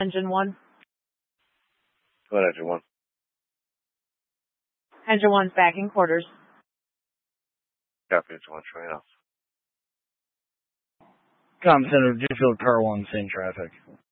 Engine 1. Go ahead, Engine 1. Engine 1's back in quarters. Copy, Engine 1, showing off. Com Center, Deerfield Car 1, same traffic.